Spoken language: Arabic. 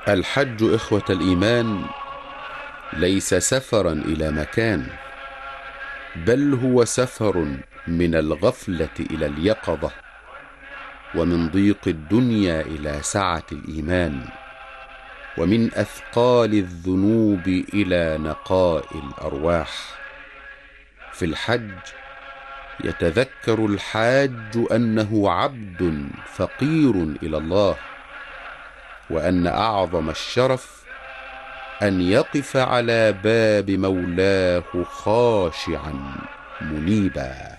الحج إخوة الإيمان ليس سفرا إلى مكان، بل هو سفر من الغفلة إلى اليقظة، ومن ضيق الدنيا إلى سعة الإيمان، ومن أثقال الذنوب إلى نقاء الأرواح. في الحج يتذكر الحاج أنه عبد فقير إلى الله، وأن أعظم الشرف أن يقف على باب مولاه خاشعا منيبا.